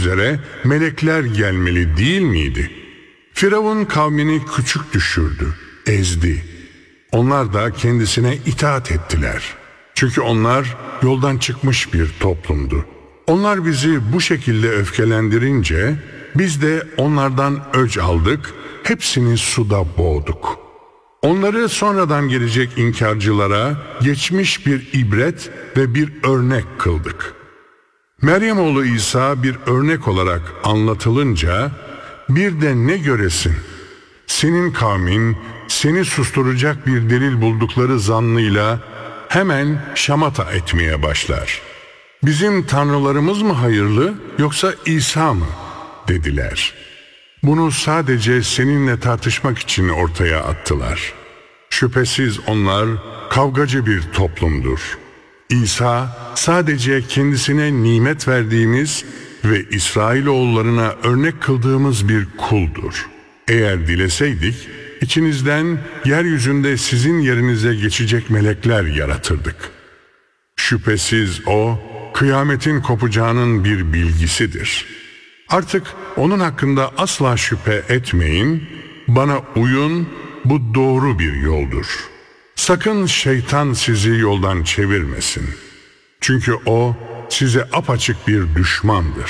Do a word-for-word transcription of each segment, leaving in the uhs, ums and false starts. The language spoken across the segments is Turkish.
üzere melekler gelmeli değil miydi? Firavun kavmini küçük düşürdü, ezdi. Onlar da kendisine itaat ettiler. Çünkü onlar yoldan çıkmış bir toplumdu. Onlar bizi bu şekilde öfkelendirince biz de onlardan öc aldık, hepsini suda boğduk. Onları sonradan gelecek inkarcılara geçmiş bir ibret ve bir örnek kıldık. Meryem oğlu İsa bir örnek olarak anlatılınca bir de ne göresin? Senin kavmin seni susturacak bir delil buldukları zannıyla hemen şamata etmeye başlar. Bizim tanrılarımız mı hayırlı yoksa İsa mı? Dediler. Bunu sadece seninle tartışmak için ortaya attılar. Şüphesiz onlar kavgacı bir toplumdur. İsa sadece kendisine nimet verdiğimiz ve İsrailoğullarına örnek kıldığımız bir kuldur. Eğer dileseydik, içinizden yeryüzünde sizin yerinize geçecek melekler yaratırdık. Şüphesiz o, kıyametin kopacağının bir bilgisidir. Artık onun hakkında asla şüphe etmeyin, bana uyun, bu doğru bir yoldur. Sakın şeytan sizi yoldan çevirmesin. Çünkü o size apaçık bir düşmandır.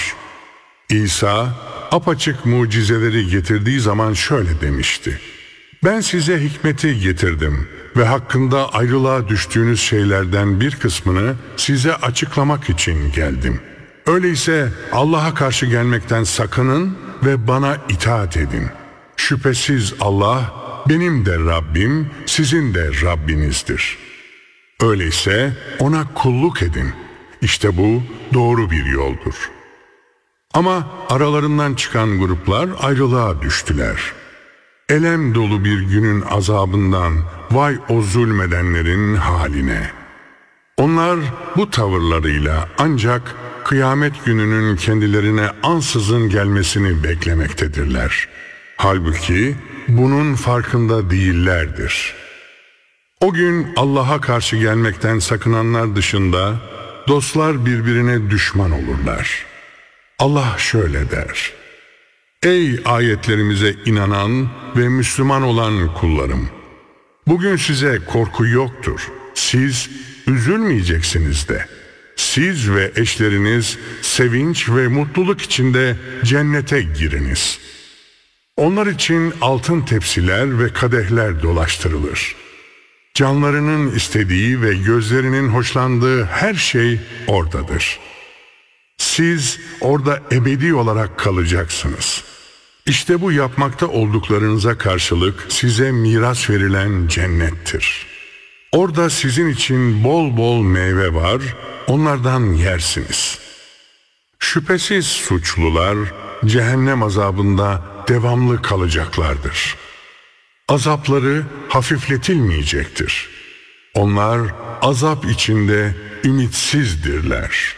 İsa apaçık mucizeleri getirdiği zaman şöyle demişti. Ben size hikmeti getirdim ve hakkında ayrılığa düştüğünüz şeylerden bir kısmını size açıklamak için geldim. Öyleyse Allah'a karşı gelmekten sakının ve bana itaat edin. Şüphesiz Allah benim de Rabbim, sizin de Rabbinizdir. Öyleyse ona kulluk edin. İşte bu doğru bir yoldur. Ama aralarından çıkan gruplar ayrılığa düştüler. Elem dolu bir günün azabından vay o zulmedenlerin haline. Onlar bu tavırlarıyla ancak kıyamet gününün kendilerine ansızın gelmesini beklemektedirler. Halbuki bunun farkında değillerdir. O gün Allah'a karşı gelmekten sakınanlar dışında dostlar birbirine düşman olurlar. Allah şöyle der: Ey ayetlerimize inanan ve Müslüman olan kullarım! Bugün size korku yoktur. Siz üzülmeyeceksiniz de. Siz ve eşleriniz sevinç ve mutluluk içinde cennete giriniz. Onlar için altın tepsiler ve kadehler dolaştırılır. Canlarının istediği ve gözlerinin hoşlandığı her şey oradadır. Siz orada ebedi olarak kalacaksınız. İşte bu yapmakta olduklarınıza karşılık size miras verilen cennettir. Orada sizin için bol bol meyve var, onlardan yersiniz. Şüphesiz suçlular cehennem azabında devamlı kalacaklardır. Azapları hafifletilmeyecektir. Onlar azap içinde ümitsizdirler.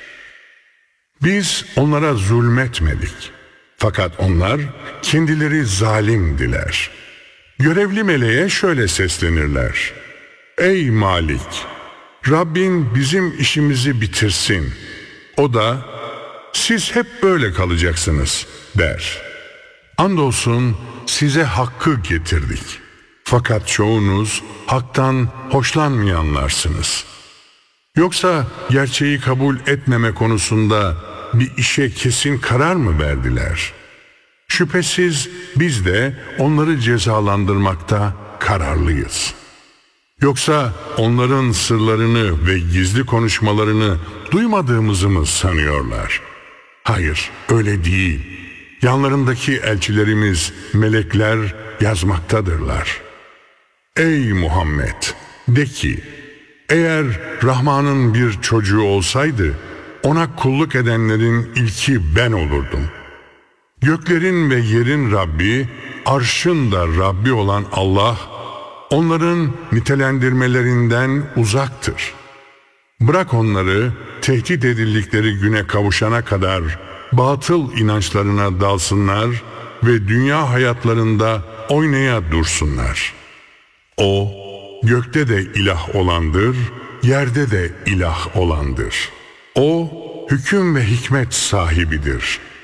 Biz onlara zulmetmedik. Fakat onlar kendileri zalimdiler. Görevli meleğe şöyle seslenirler: Ey Malik! Rabbin bizim işimizi bitirsin. O da siz hep böyle kalacaksınız der. Andolsun size hakkı getirdik. Fakat çoğunuz haktan hoşlanmayanlarsınız. Yoksa gerçeği kabul etmeme konusunda bir işe kesin karar mı verdiler? Şüphesiz biz de onları cezalandırmakta kararlıyız. Yoksa onların sırlarını ve gizli konuşmalarını duymadığımızı mı sanıyorlar? Hayır, öyle değil. Yanlarındaki elçilerimiz, melekler yazmaktadırlar. Ey Muhammed! De ki, eğer Rahman'ın bir çocuğu olsaydı, ona kulluk edenlerin ilki ben olurdum. Göklerin ve yerin Rabbi, arşın da Rabbi olan Allah, onların nitelendirmelerinden uzaktır. Bırak onları tehdit edildikleri güne kavuşana kadar batıl inançlarına dalsınlar ve dünya hayatlarında oynaya dursunlar. O, gökte de ilah olandır, yerde de ilah olandır. O, hüküm ve hikmet sahibidir.